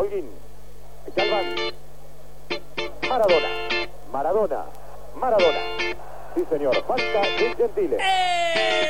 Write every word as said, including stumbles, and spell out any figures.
Holguín. Galván. Maradona. Maradona. Maradona. Sí, señor. Falta de Gentile. ¡Eh!